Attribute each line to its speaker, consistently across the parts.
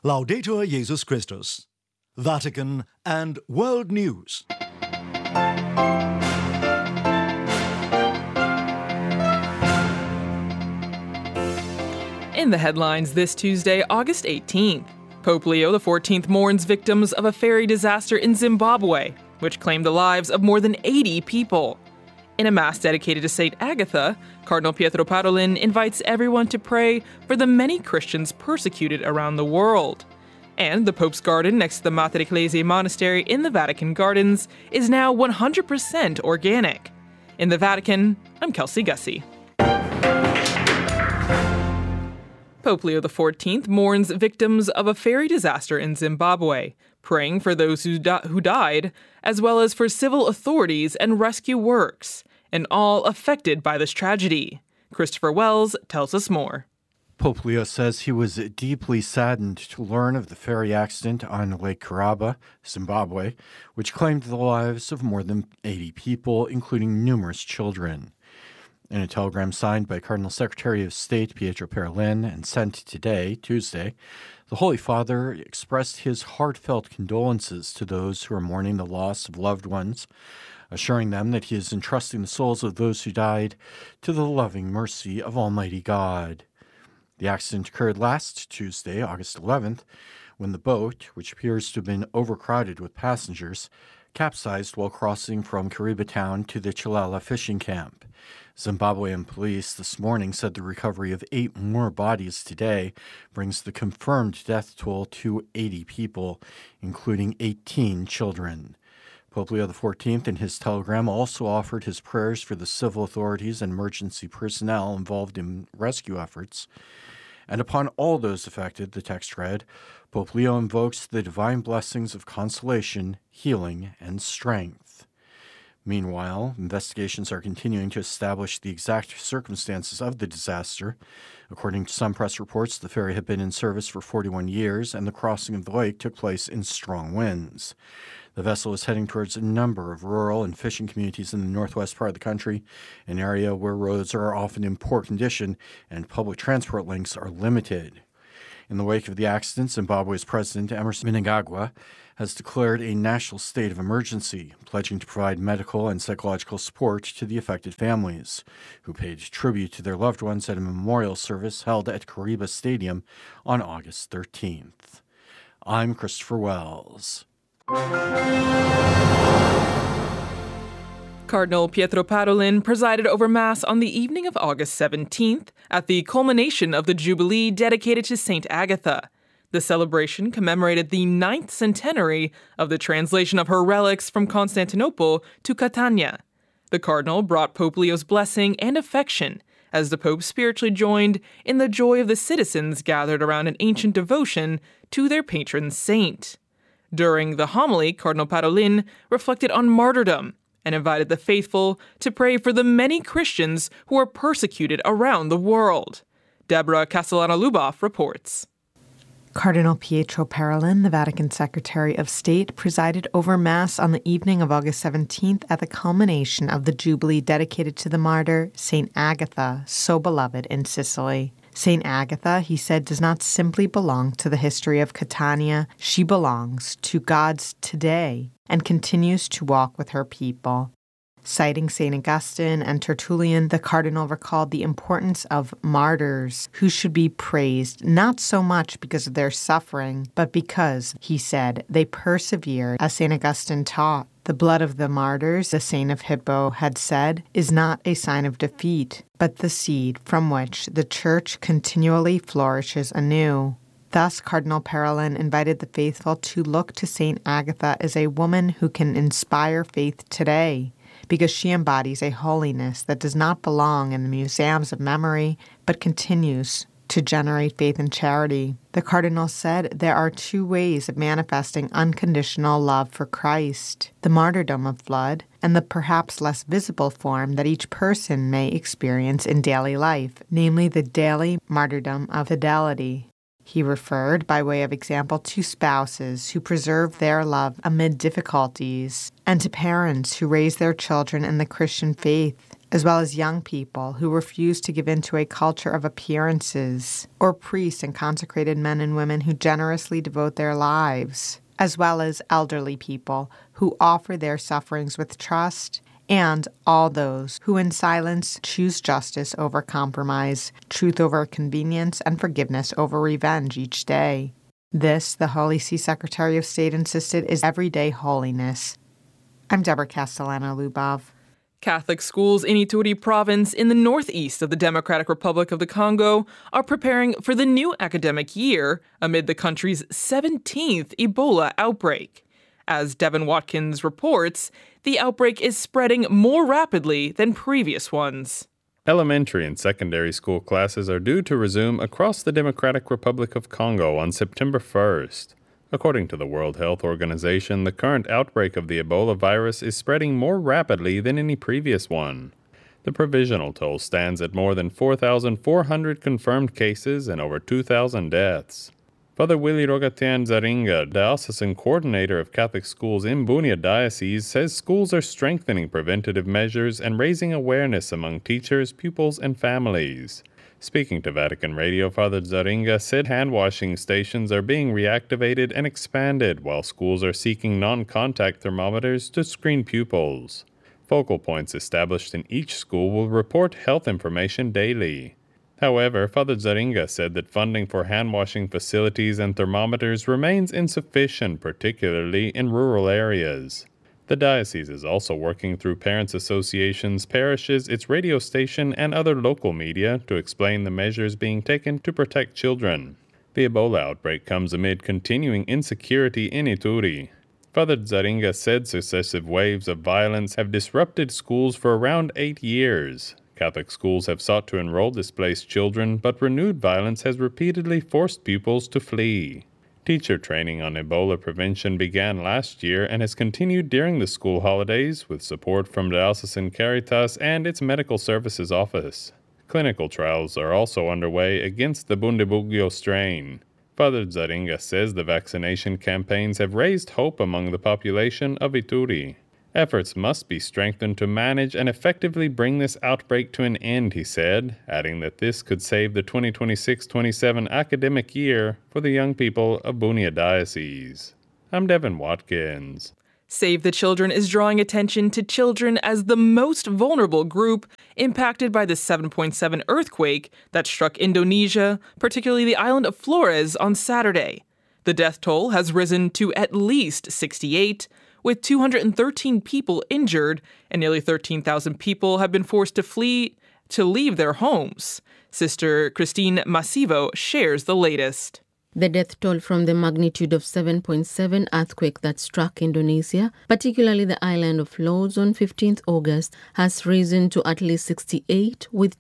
Speaker 1: Laudetur Jesus Christus. Vatican and World News.
Speaker 2: In the headlines this Tuesday, August 18th, Pope Leo XIV mourns victims of a ferry disaster in Zimbabwe, which claimed the lives of more than 80 people. In a mass dedicated to St. Agatha, Cardinal Pietro Parolin invites everyone to pray for the many Christians persecuted around the world. And the Pope's garden next to the Mater Ecclesiae Monastery in the Vatican Gardens is now 100% organic. In the Vatican, I'm Kelsey Gussie. Pope Leo XIV mourns victims of a ferry disaster in Zimbabwe, praying for those who died, as well as for civil authorities and rescue works, and all affected by this tragedy. Christopher Wells tells us more.
Speaker 3: Pope Leo says he was deeply saddened to learn of the ferry accident on Lake Kariba, Zimbabwe, which claimed the lives of more than 80 people, including numerous children. In a telegram signed by Cardinal Secretary of State Pietro Parolin and sent today, Tuesday, the Holy Father expressed his heartfelt condolences to those who are mourning the loss of loved ones, assuring them that he is entrusting the souls of those who died to the loving mercy of Almighty God. The accident occurred last Tuesday, August 11th, when the boat, which appears to have been overcrowded with passengers, capsized while crossing from Kariba town to the Chilala fishing camp. Zimbabwean police this morning said the recovery of 8 more bodies today brings the confirmed death toll to 80 people, including 18 children. Pope Leo XIV in his telegram also offered his prayers for the civil authorities and emergency personnel involved in rescue efforts. And upon all those affected, the text read, Pope Leo invokes the divine blessings of consolation, healing, and strength. Meanwhile, investigations are continuing to establish the exact circumstances of the disaster. According to some press reports, the ferry had been in service for 41 years, and the crossing of the lake took place in strong winds. The vessel was heading towards a number of rural and fishing communities in the northwest part of the country, an area where roads are often in poor condition and public transport links are limited. In the wake of the accident, Zimbabwe's President Emmerson Mnangagwa has declared a national state of emergency, pledging to provide medical and psychological support to the affected families, who paid tribute to their loved ones at a memorial service held at Kariba Stadium on August 13th. I'm Christopher Wells.
Speaker 2: Cardinal Pietro Parolin presided over Mass on the evening of August 17th at the culmination of the Jubilee dedicated to St. Agatha. The celebration commemorated the 9th centenary of the translation of her relics from Constantinople to Catania. The Cardinal brought Pope Leo's blessing and affection as the Pope spiritually joined in the joy of the citizens gathered around an ancient devotion to their patron saint. During the homily, Cardinal Parolin reflected on martyrdom and invited the faithful to pray for the many Christians who are persecuted around the world. Deborah Castellano-Luboff reports.
Speaker 4: Cardinal Pietro Parolin, the Vatican Secretary of State, presided over Mass on the evening of August 17th at the culmination of the Jubilee dedicated to the martyr St. Agatha, so beloved in Sicily. St. Agatha, he said, does not simply belong to the history of Catania. She belongs to God's today and continues to walk with her people. Citing St. Augustine and Tertullian, the cardinal recalled the importance of martyrs who should be praised not so much because of their suffering, but because, he said, they persevered, as St. Augustine taught. The blood of the martyrs, the Saint of Hippo had said, is not a sign of defeat, but the seed from which the Church continually flourishes anew. Thus, Cardinal Parolin invited the faithful to look to St. Agatha as a woman who can inspire faith today, because she embodies a holiness that does not belong in the museums of memory, but continues to generate faith and charity. The Cardinal said there are 2 ways of manifesting unconditional love for Christ: the martyrdom of blood and the perhaps less visible form that each person may experience in daily life, namely the daily martyrdom of fidelity. He referred, by way of example, to spouses who preserve their love amid difficulties, and to parents who raise their children in the Christian faith. as well as young people who refuse to give in to a culture of appearances, or priests and consecrated men and women who generously devote their lives, as well as elderly people who offer their sufferings with trust, and all those who in silence choose justice over compromise, truth over convenience, and forgiveness over revenge each day. This, the Holy See Secretary of State insisted, is everyday holiness. I'm Deborah Castellano-Lubov.
Speaker 2: Catholic schools in Ituri province in the northeast of the Democratic Republic of the Congo are preparing for the new academic year amid the country's 17th Ebola outbreak. As Devin Watkins reports, the outbreak is spreading more rapidly than previous ones.
Speaker 5: Elementary and secondary school classes are due to resume across the Democratic Republic of Congo on September 1st. According to the World Health Organization, the current outbreak of the Ebola virus is spreading more rapidly than any previous one. The provisional toll stands at more than 4,400 confirmed cases and over 2,000 deaths. Father Willie Rogatian Zaringa, diocesan coordinator of Catholic schools in Bunia Diocese, says schools are strengthening preventative measures and raising awareness among teachers, pupils, and families. Speaking to Vatican Radio, Father Zaringa said hand-washing stations are being reactivated and expanded while schools are seeking non-contact thermometers to screen pupils. Focal points established in each school will report health information daily. However, Father Zaringa said that funding for hand-washing facilities and thermometers remains insufficient, particularly in rural areas. The diocese is also working through parents' associations, parishes, its radio station, and other local media to explain the measures being taken to protect children. The Ebola outbreak comes amid continuing insecurity in Ituri. Father Zaringa said successive waves of violence have disrupted schools for around 8 years. Catholic schools have sought to enroll displaced children, but renewed violence has repeatedly forced pupils to flee. Teacher training on Ebola prevention began last year and has continued during the school holidays with support from Diocesan Caritas and its Medical Services Office. Clinical trials are also underway against the Bundibugyo strain. Father Zaringa says the vaccination campaigns have raised hope among the population of Ituri. Efforts must be strengthened to manage and effectively bring this outbreak to an end, he said, adding that this could save the 2026-27 academic year for the young people of Bunia Diocese. I'm Devin Watkins.
Speaker 2: Save the Children is drawing attention to children as the most vulnerable group impacted by the 7.7 earthquake that struck Indonesia, particularly the island of Flores, on Saturday. The death toll has risen to at least 68, with 213 people injured, and nearly 13,000 people have been forced to leave their homes. Sister Christine Masivo shares the latest.
Speaker 6: The death toll from the magnitude of 7.7 earthquake that struck Indonesia, particularly the island of Flores on 15th August, has risen to at least 68, with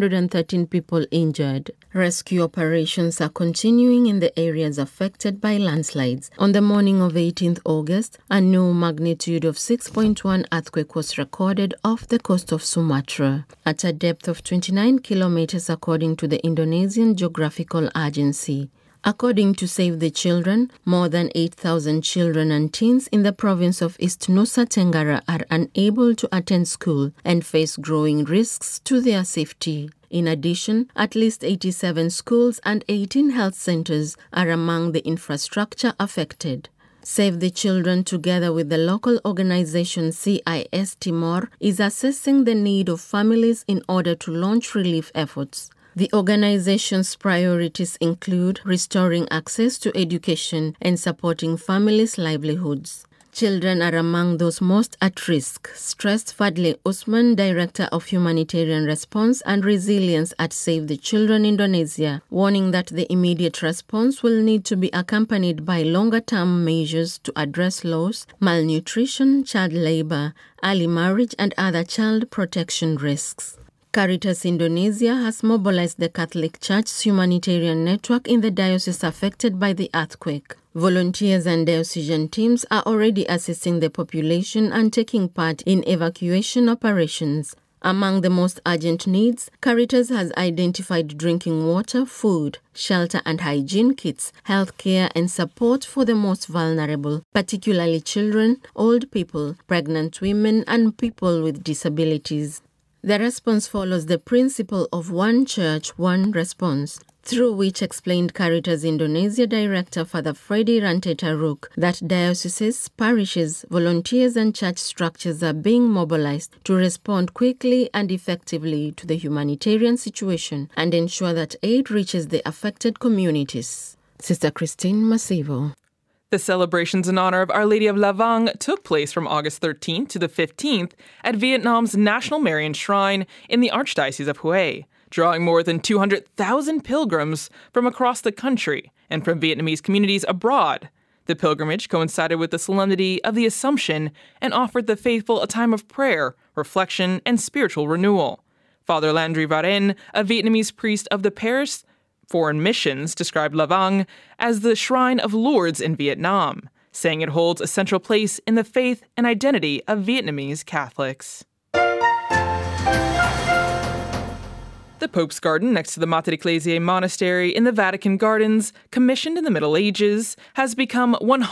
Speaker 6: 213 people injured. Rescue operations are continuing in the areas affected by landslides. On the morning of 18th August, a new magnitude of 6.1 earthquake was recorded off the coast of Sumatra, at a depth of 29 kilometers according to the Indonesian Geographical Agency. According to Save the Children, more than 8,000 children and teens in the province of East Nusa Tenggara are unable to attend school and face growing risks to their safety. In addition, at least 87 schools and 18 health centers are among the infrastructure affected. Save the Children, together with the local organization CIS Timor, is assessing the need of families in order to launch relief efforts. The organization's priorities include restoring access to education and supporting families' livelihoods. Children are among those most at risk, stressed Fadli Usman, Director of Humanitarian Response and Resilience at Save the Children Indonesia, warning that the immediate response will need to be accompanied by longer-term measures to address loss, malnutrition, child labor, early marriage, and other child protection risks. Caritas Indonesia has mobilized the Catholic Church's humanitarian network in the diocese affected by the earthquake. Volunteers and diocesan teams are already assisting the population and taking part in evacuation operations. Among the most urgent needs, Caritas has identified drinking water, food, shelter and hygiene kits, healthcare and support for the most vulnerable, particularly children, old people, pregnant women and people with disabilities. The response follows the principle of one church, one response, through which explained Caritas Indonesia Director Father Freddy Rantai Taruk that dioceses, parishes, volunteers and church structures are being mobilized to respond quickly and effectively to the humanitarian situation and ensure that aid reaches the affected communities. Sister Christine Masivo.
Speaker 2: The celebrations in honor of Our Lady of Lavang took place from August 13th to the 15th at Vietnam's National Marian Shrine in the Archdiocese of Hue, drawing more than 200,000 pilgrims from across the country and from Vietnamese communities abroad. The pilgrimage coincided with the solemnity of the Assumption and offered the faithful a time of prayer, reflection, and spiritual renewal. Father Landry Varen, a Vietnamese priest of the Paris Foreign Missions, described Lavang as the Shrine of Lourdes in Vietnam, saying it holds a central place in the faith and identity of Vietnamese Catholics. The Pope's Garden next to the Mater Ecclesiae Monastery in the Vatican Gardens, commissioned in the Middle Ages, has become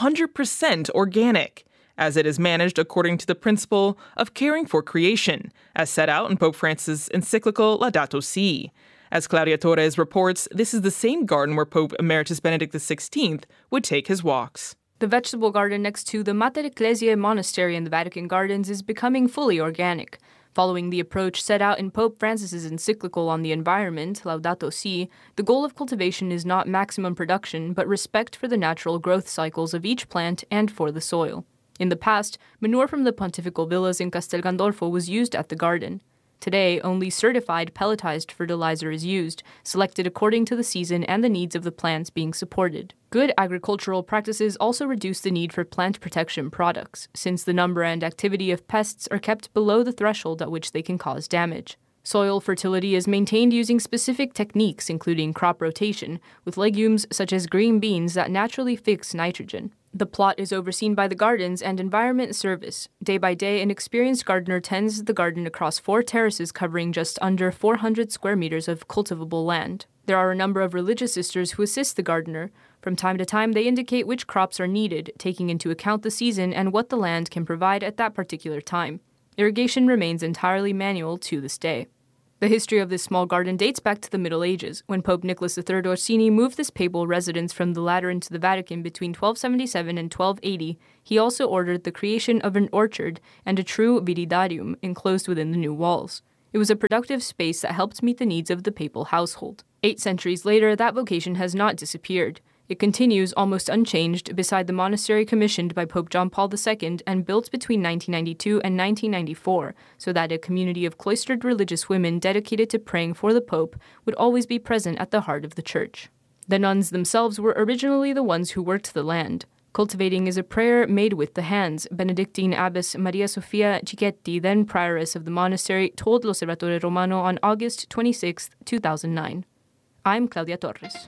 Speaker 2: 100% organic, as it is managed according to the principle of caring for creation, as set out in Pope Francis' encyclical Laudato Si'. As Claudia Torres reports, this is the same garden where Pope Emeritus Benedict XVI would take his walks.
Speaker 7: The vegetable garden next to the Mater Ecclesiae Monastery in the Vatican Gardens is becoming fully organic. Following the approach set out in Pope Francis' encyclical on the environment, Laudato Si', the goal of cultivation is not maximum production, but respect for the natural growth cycles of each plant and for the soil. In the past, manure from the pontifical villas in Castel Gandolfo was used at the garden. Today, only certified pelletized fertilizer is used, selected according to the season and the needs of the plants being supported. Good agricultural practices also reduce the need for plant protection products, since the number and activity of pests are kept below the threshold at which they can cause damage. Soil fertility is maintained using specific techniques, including crop rotation, with legumes such as green beans that naturally fix nitrogen. The plot is overseen by the Gardens and Environment Service. Day by day, an experienced gardener tends the garden across 4 terraces covering just under 400 square meters of cultivable land. There are a number of religious sisters who assist the gardener. From time to time, they indicate which crops are needed, taking into account the season and what the land can provide at that particular time. Irrigation remains entirely manual to this day. The history of this small garden dates back to the Middle Ages, when Pope Nicholas III Orsini moved this papal residence from the Lateran to the Vatican between 1277 and 1280. He also ordered the creation of an orchard and a true viridarium enclosed within the new walls. It was a productive space that helped meet the needs of the papal household. 8 centuries later, that vocation has not disappeared. It continues almost unchanged beside the monastery commissioned by Pope John Paul II and built between 1992 and 1994, so that a community of cloistered religious women dedicated to praying for the Pope would always be present at the heart of the church. The nuns themselves were originally the ones who worked the land. Cultivating is a prayer made with the hands, Benedictine Abbess Maria Sofia Cicchetti, then prioress of the monastery, told L'Osservatore Romano on August 26, 2009. I'm Claudia Torres.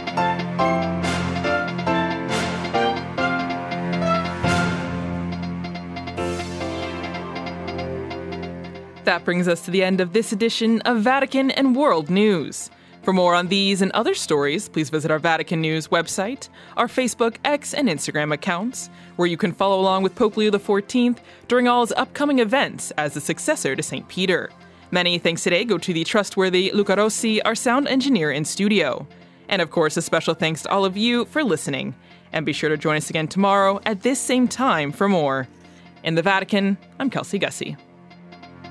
Speaker 2: That brings us to the end of this edition of Vatican and World News. For more on these and other stories, please visit our Vatican News website, our Facebook, X, and Instagram accounts, where you can follow along with Pope Leo XIV during all his upcoming events as the successor to St. Peter. Many thanks today go to the trustworthy Luca Rossi, our sound engineer in studio. And of course, a special thanks to all of you for listening. And be sure to join us again tomorrow at this same time for more. In the Vatican, I'm Kelsey Gussie.